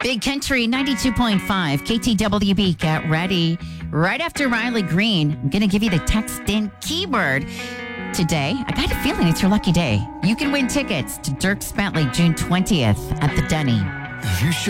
Big Country 92.5 KTWB. Get ready. Right after Riley Green, I'm going to give you the text in keyword. Today, I got a feeling it's your lucky day. You can win tickets to Dierks Bentley June 20th at the Denny. You should